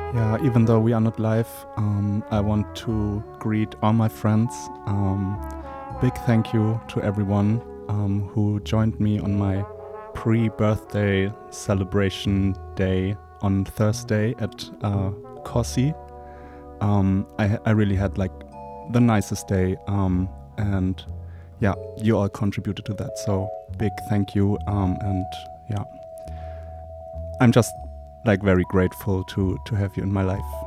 Yeah, even though we are not live, I want to greet all my friends. Big thank you to everyone who joined me on my pre-birthday celebration day on Thursday at Kossi. I really had like the nicest day, and yeah, you all contributed to that. So big thank you, and yeah, I'm just like very grateful to have you in my life.